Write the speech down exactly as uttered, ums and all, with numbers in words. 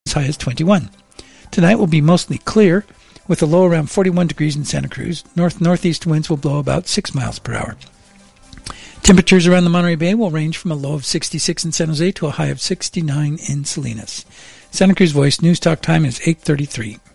as high as twenty-one. Tonight will be mostly clear, with a low around forty-one degrees in Santa Cruz. North-northeast winds will blow about six miles per hour. Temperatures around the Monterey Bay will range from a low of sixty-six in San Jose to a high of sixty-nine in Salinas. Santa Cruz Voice News Talk time is eight thirty-three.